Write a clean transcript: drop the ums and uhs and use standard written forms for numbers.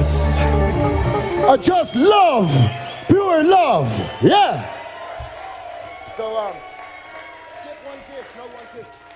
Yes. Just love. Pure love. Yeah. So, skip one kiss, no one kiss.